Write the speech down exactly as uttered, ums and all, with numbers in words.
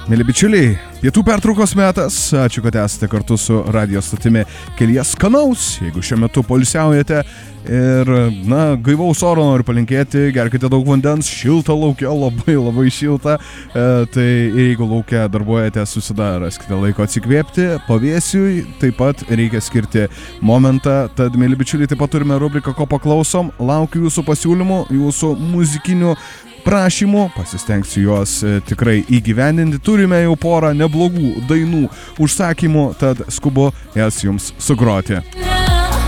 Mėly bičiuliai, pietų pertraukos metas. Ačiū, kad esate kartu su radio stotimi Kelyje skanaus. Jeigu šiuo metu poilsiaujate ir, na, gaivaus oro noriu palinkėti, gerkite daug vandens, šilta laukia, labai labai šilta. E, tai jeigu laukia darbuojate, susidaraskite laiko atsikvėpti, pavėsiui taip pat reikia skirti momentą. Tad, mėly bičiuliai, taip pat turime rubriką Ko paklausom. Laukiu jūsų pasiūlymų, jūsų muzikinių prašymų, pasistengsiu juos tikrai įgyvendinti. Turime jau porą neblogų dainų užsakymų, tad skubu jas jums sugroti.